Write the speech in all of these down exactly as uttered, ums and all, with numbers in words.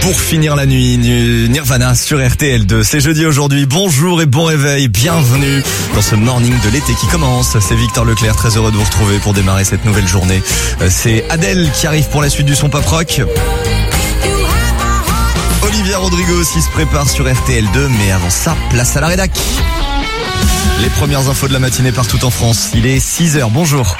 Pour finir la nuit, Nirvana sur R T L deux. C'est jeudi aujourd'hui. Bonjour et bon réveil. Bienvenue dans ce morning de l'été qui commence. C'est Victor Leclerc, très heureux de vous retrouver pour démarrer cette nouvelle journée. C'est Adèle qui arrive pour la suite du son pop rock. Olivia Rodrigo aussi se prépare sur R T L deux, mais avant ça, place à la rédac. Les premières infos de la matinée partout en France. Il est six heures. Bonjour.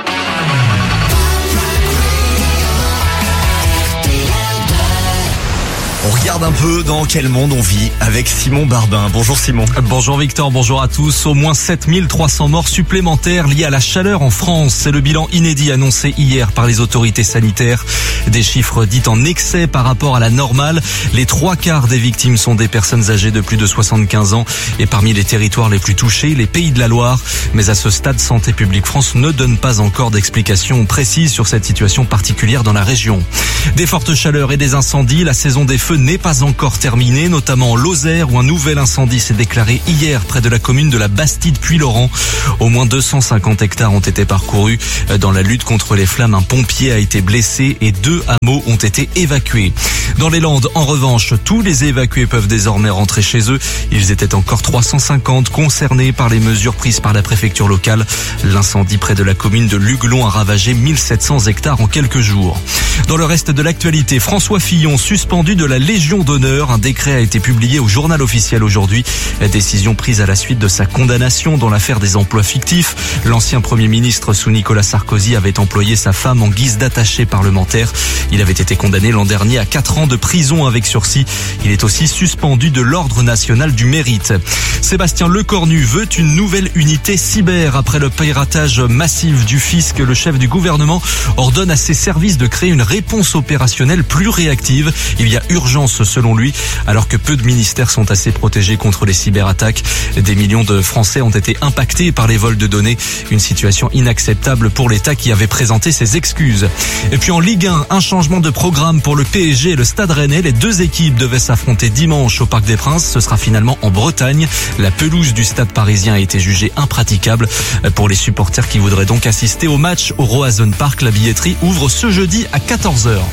On regarde un peu dans quel monde on vit avec Simon Barbin. Bonjour Simon. Bonjour Victor, bonjour à tous. Au moins sept mille trois cents morts supplémentaires liés à la chaleur en France. C'est le bilan inédit annoncé hier par les autorités sanitaires. Des chiffres dits en excès par rapport à la normale. Les trois quarts des victimes sont des personnes âgées de plus de soixante-quinze ans. Et parmi les territoires les plus touchés, les Pays de la Loire. Mais à ce stade, Santé publique France ne donne pas encore d'explications précises sur cette situation particulière dans la région. Des fortes chaleurs et des incendies. La saison des feux n'est pas encore terminée, notamment en Lozère où un nouvel incendie s'est déclaré hier près de la commune de la Bastide-Puy-Laurent. Au moins deux cent cinquante hectares ont été parcourus. Dans la lutte contre les flammes, un pompier a été blessé et deux hameaux ont été évacués. Dans les Landes, en revanche, tous les évacués peuvent désormais rentrer chez eux. Ils étaient encore trois cent cinquante concernés par les mesures prises par la préfecture locale. L'incendie près de la commune de Luguelon a ravagé mille sept cents hectares en quelques jours. Dans le reste de l'actualité, François Fillon suspendu de la Légion d'honneur. Un décret a été publié au journal officiel aujourd'hui. La décision prise à la suite de sa condamnation dans l'affaire des emplois fictifs. L'ancien Premier ministre sous Nicolas Sarkozy avait employé sa femme en guise d'attaché parlementaire. Il avait été condamné l'an dernier à quatre ans de prison avec sursis. Il est aussi suspendu de l'Ordre national du mérite. Sébastien Lecornu veut une nouvelle unité cyber. Après le piratage massif du fisc, le chef du gouvernement ordonne à ses services de créer une réponse opérationnelle plus réactive. Il y a urgence selon lui, alors que peu de ministères sont assez protégés contre les cyberattaques. Des millions de Français ont été impactés par les vols de données. Une situation inacceptable pour l'État qui avait présenté ses excuses. Et puis en Ligue un, un changement de programme pour le P S G et le Stade Rennais. Les deux équipes devaient s'affronter dimanche au Parc des Princes. Ce sera finalement en Bretagne. La pelouse du Stade parisien a été jugée impraticable pour les supporters qui voudraient donc assister au match au Roazhon Park. La billetterie ouvre ce jeudi à quatorze heures.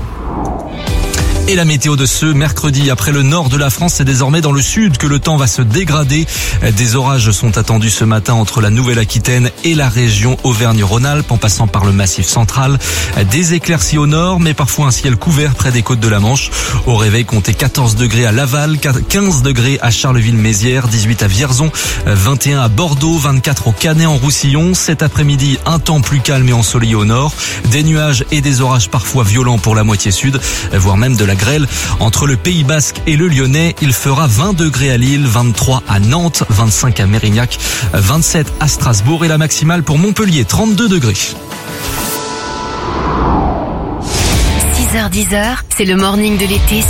Et la météo de ce mercredi, après le nord de la France, c'est désormais dans le sud que le temps va se dégrader. Des orages sont attendus ce matin entre la Nouvelle-Aquitaine et la région Auvergne-Rhône-Alpes en passant par le Massif central. Des éclaircies au nord, mais parfois un ciel couvert près des côtes de la Manche. Au réveil, comptez quatorze degrés à Laval, quinze degrés à Charleville-Mézières, dix-huit à Vierzon, vingt et un à Bordeaux, vingt-quatre au Canet-en-Roussillon. Cet après-midi, un temps plus calme et ensoleillé au nord. Des nuages et des orages parfois violents pour la moitié sud, voire même de la grêle. Entre le Pays Basque et le Lyonnais, il fera vingt degrés à Lille, vingt-trois à Nantes, vingt-cinq à Mérignac, vingt-sept à Strasbourg et la maximale pour Montpellier, trente-deux degrés. six heures dix, c'est le morning de l'été